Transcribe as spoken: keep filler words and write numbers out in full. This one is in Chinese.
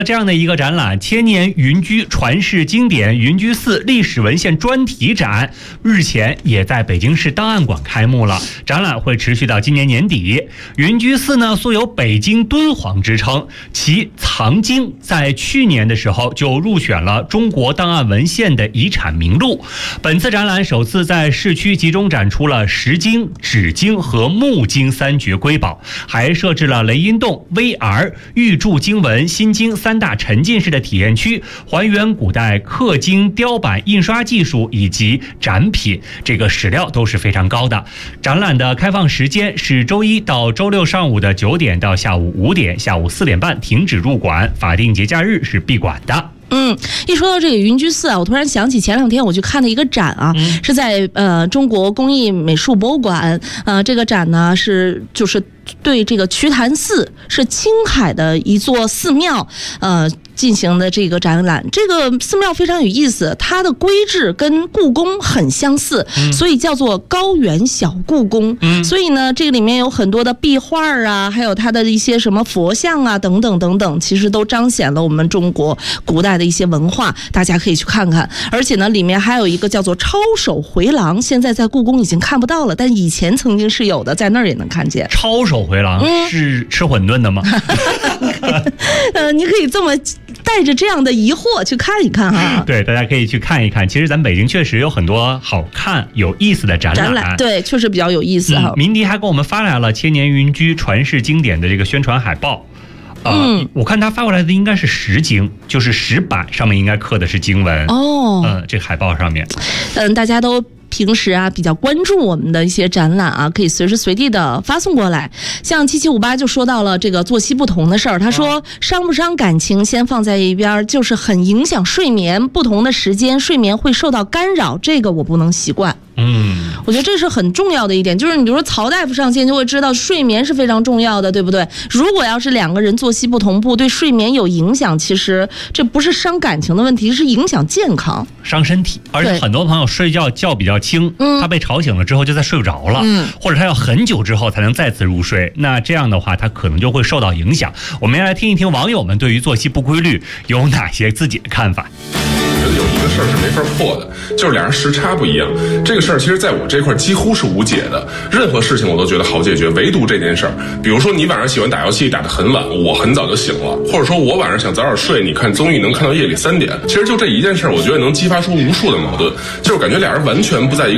这样的一个展览，千年云居传世经典云居寺历史文献专题展日前也在北京市档案馆开幕了，展览会持续到今年年底。云居寺呢素有北京敦煌之称，其藏经在去年的时候就入选了中国档案文献的遗产名录。本次展览首次在市区集中展出了石经、纸经和木经三绝瑰宝，还设置了雷音洞、V R、玉柱经文、心经三大沉浸式的体验区，还原古代刻经、雕版、印刷技术以及展品，这个史料都是非常高的。展览的开放时间是周一到周六上午的九点到下午五点，下午四点半停止入馆，法定节假日是闭馆的。 嗯，一说到这个云居寺啊，我突然想起前两天我去看的一个展啊，嗯、是在呃中国工艺美术博物馆，呃，这个展呢是就是对这个瞿昙寺是青海的一座寺庙，呃。进行的这个展览，这个寺庙非常有意思，它的规制跟故宫很相似，嗯、所以叫做高原小故宫。嗯、所以呢，这个里面有很多的壁画啊，还有它的一些什么佛像啊，等等等等，其实都彰显了我们中国古代的一些文化，大家可以去看看。而且呢，里面还有一个叫做抄手回廊，现在在故宫已经看不到了，但以前曾经是有的，在那儿也能看见。 抄手回廊、嗯、是吃馄饨的吗？ 呃，你可以这么带着这样的疑惑去看一看哈。 对，大家可以去看一看。其实咱北京确实有很多好看有意思的展览，展览对，确实比较有意思哈、嗯。 明迪还给我们发来了千年云居传世经典的这个宣传海报。呃、嗯，我看他发过来的应该是石经，就是石板上面应该刻的是经文哦。嗯，这海报上面， 嗯，大家都。平时啊比较关注我们的一些展览啊，可以随时随地的发送过来。像七七五八就说到了这个作息不同的事儿，他说伤不伤感情先放在一边，就是很影响睡眠，不同的时间睡眠会受到干扰，这个我不能习惯。嗯，我觉得这是很重要的一点，就是你比如说曹大夫上线就会知道睡眠是非常重要的，对不对？如果要是两个人作息不同步，对睡眠有影响，其实这不是伤感情的问题，是影响健康、 伤身体。而且很多朋友睡觉觉比较轻，他被吵醒了之后就再睡不着了，嗯，或者他要很久之后才能再次入睡，那这样的话他可能就会受到影响。我们要来听一听网友们对于作息不规律有哪些自己的看法。 我觉得有一个事儿是没法破的，就是俩人时差不一样。这个事儿其实在我这块几乎是无解的，任何事情我都觉得好解决，唯独这件事儿。比如说你晚上喜欢打游戏打得很晚，我很早就醒了，或者说我晚上想早点睡，你看综艺能看到夜里三点。其实就这一件事儿，我觉得能激发出无数的矛盾，就是感觉俩人完全不在一个